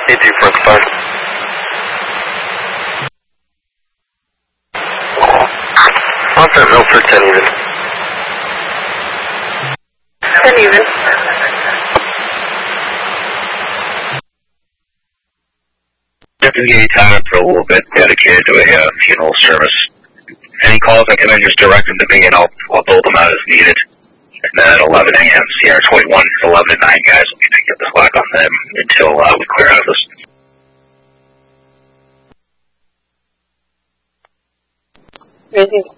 A2 front fire. What's that mill for 10 even? 10 even. Deputy time for a little bit, dedicated to a funeral service. Any calls that come in, just direct them to me, and I'll build them out as needed. And then at 11 a.m., Sierra 21, 11 to 9 guys will be picking up the slack on them until we clear out of this. Raising